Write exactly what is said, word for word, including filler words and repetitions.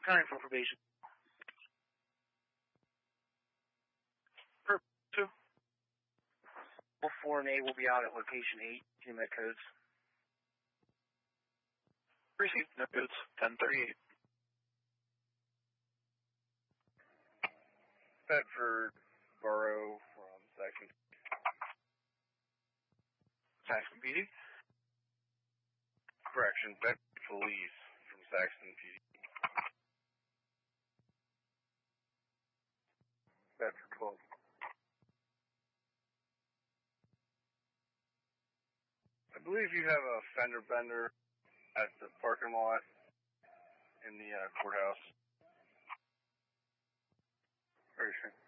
Time for probation. Per two. four and eight will be out at location eight. G M E C codes. Received. No codes. ten thirty-eight. Bedford Borough from Saxon. Saxon P D. Correction. Bedford Police from Saxon P D. Bedford twelve. I believe you have a fender bender at the parking lot in the uh, courthouse. Very sure.